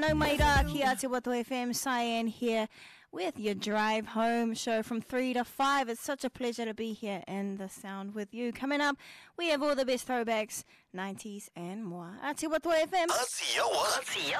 nau mai rā ki a Te Watu FM, Cyan here with your drive home show from 3 to 5. It's such a pleasure to be here in the sound with you. Coming up, we have all the best throwbacks, 90s and more. A Te Watu FM.